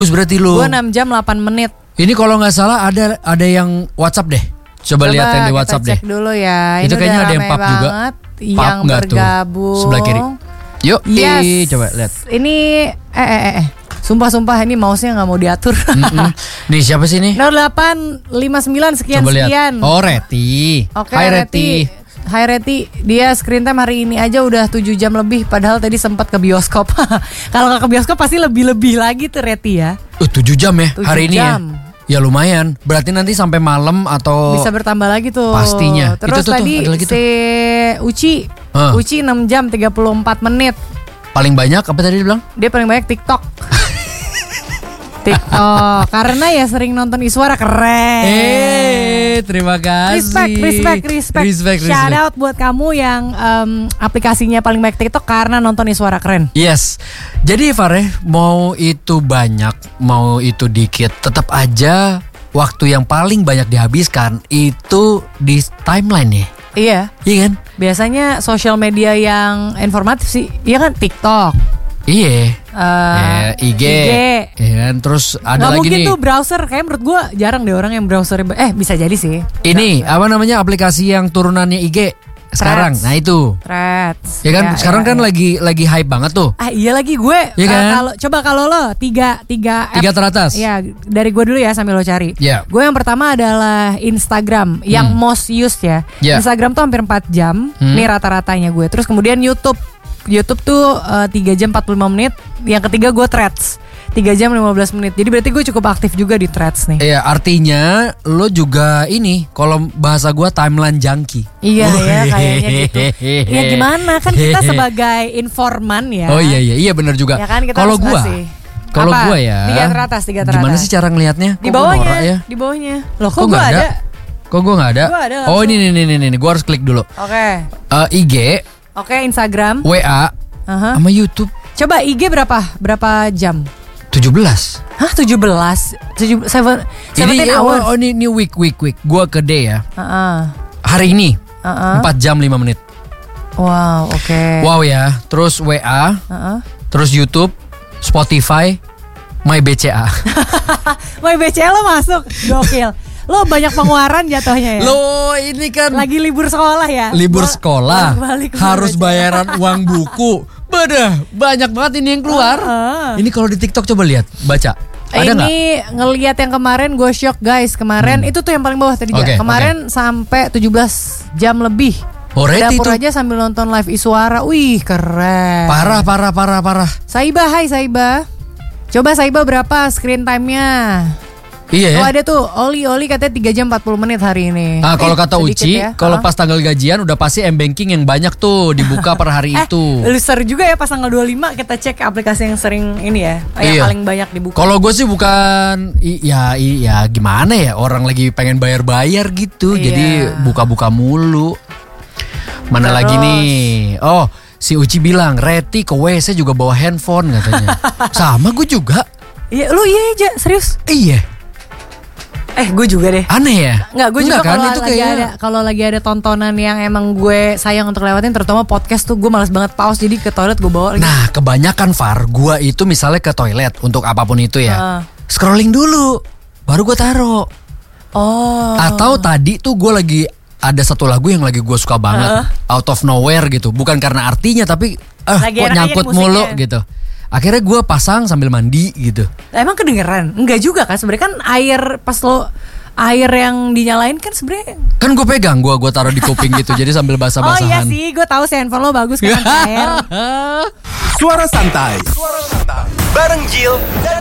Berarti lu. Gue 6 jam 8 menit. Ini kalau nggak salah ada yang WhatsApp deh. Coba lihat yang di WhatsApp deh. Coba kita cek dulu ya. Itu ini kayaknya ada yang pub juga. Yang bergabung. Sebelah kiri. Yuk, yes. Coba lihat. Ini Sumpah ini mouse-nya nggak mau diatur. Nih siapa sih nih? 0859 sekian. Coba lihat. Sekian. Oh Reti. Oke, Hai Reti. Hai Reti, dia screen time hari ini aja udah 7 jam lebih. Padahal tadi sempat ke bioskop. Kalau nggak ke bioskop pasti lebih lagi tuh Reti ya. 7 jam ya 7 hari jam. ini ya. Ya lumayan. Berarti nanti sampai malam atau bisa bertambah lagi tuh. Pastinya. Terus itu tadi si Uci 6 jam 34 menit. Paling banyak apa tadi dia bilang? Dia paling banyak TikTok. TikTok karena ya sering nonton Iswara. Keren. Terima kasih. Respect. Shout out buat kamu yang aplikasinya paling banyak TikTok karena nonton Iswara. Keren. Yes. Jadi Fareh, mau itu banyak, mau itu dikit, tetap aja waktu yang paling banyak dihabiskan itu di timeline ya. Iya kan? Biasanya sosial media yang informatif sih. Iya kan, TikTok. Iya. IG. Ya kan? Terus ada lagi mungkin nih. Tuh browser, kayak menurut gue jarang deh orang yang browser. Bisa jadi sih. Ini apa namanya aplikasi yang turunannya IG sekarang? Threads. Nah itu. Threads. Ya kan sekarang kan lagi hype banget tuh. Iya lagi gue. Ya kan? Kalau lo tiga teratas. Ya dari gue dulu ya sambil lo cari. Yeah. Gue yang pertama adalah Instagram yang most used ya. Yeah. Instagram tuh hampir 4 jam. Nih rata-ratanya gue. Terus kemudian YouTube tuh 3 jam 45 menit. Yang ketiga gue Threads 3 jam 15 menit. Jadi berarti gue cukup aktif juga di Threads nih. Iya, artinya lo juga ini kalau bahasa gue timeline junkie. Iya ya kayaknya gitu. Ya gimana kan kita sebagai informan ya. Oh iya benar juga. Ya kan, kalau gue ya. 3 teratas. Gimana sih cara ngelihatnya? Di bawahnya ya? Di bawahnya. Loh kok gue ada? Kok gue nggak ada? Gua ada oh ini gue harus klik dulu. Oke. IG. Oke, Instagram, WA, sama YouTube. Coba IG berapa jam? 17. Hah, 17 hours. Ini week. Gua ke day ya. Hari ini 4 jam 5 menit. Wow, oke. Wow ya. Terus WA, terus YouTube, Spotify, MyBCA. MyBCA lo masuk, gokil. Lo banyak pengeluaran jatuhnya ya. Lo ini kan lagi libur sekolah ya. Libur sekolah harus bayaran uang buku. Banyak banget ini yang keluar. Ini kalau di TikTok coba lihat, baca. Ada nggak? Ini ngelihat yang kemarin gue shock guys. Kemarin itu tuh yang paling bawah tadi. Kemarin sampai 17 jam lebih. Dapur itu aja sambil nonton live Iswara. Wih keren. Parah. Saiba, hai Saiba. Coba Saiba berapa screen time-nya? Iya ya. Oh ada tuh Oli katanya 3 jam 40 menit hari ini. Kalau kata Uci ya. Kalau pas tanggal gajian udah pasti M-Banking yang banyak tuh dibuka per hari itu. Seru juga ya pas tanggal 25 kita cek aplikasi yang sering ini ya. Yang paling banyak dibuka. Kalau gue sih bukan ya gimana ya, orang lagi pengen bayar gitu. Jadi buka-buka mulu. Mana lagi nih? Oh, si Uci bilang Reti ke WC juga bawa handphone katanya. Sama gue juga. Iya, lu iya aja, serius? Iya. Gue juga deh. Aneh ya? Enggak, gue juga kan? kalau lagi ada tontonan yang emang gue sayang untuk lewatin, terutama podcast tuh gue malas banget pause, jadi ke toilet gue bawa lagi. Nah, kebanyakan Far, gue itu misalnya ke toilet untuk apapun itu ya, scrolling dulu, baru gue taro. Oh. Atau tadi tuh gue lagi ada satu lagu yang lagi gue suka banget, out of nowhere gitu, bukan karena artinya tapi kok nyangkut mulu gitu. Akhirnya gue pasang sambil mandi gitu. Emang kedengeran? Enggak juga kan? Sebenarnya kan air yang dinyalain kan sebenarnya. Kan gue pegang, gue taruh di kuping gitu. Jadi sambil basah-basahan. Oh iya sih, gue tahu sih handphone lo bagus kan air. Suara santai. Bareng Jill dan